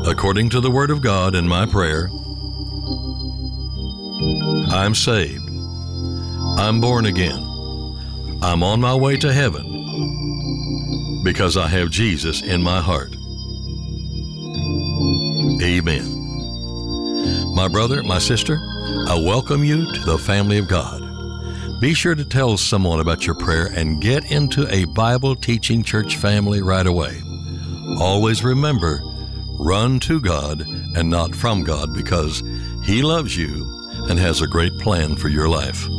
according to the Word of God in my prayer, I'm saved. I'm born again. I'm on my way to heaven because I have Jesus in my heart. Amen. My brother, my sister, I welcome you to the family of God. Be sure to tell someone about your prayer and get into a Bible teaching church family right away. Always remember, run to God and not from God, because He loves you and has a great plan for your life.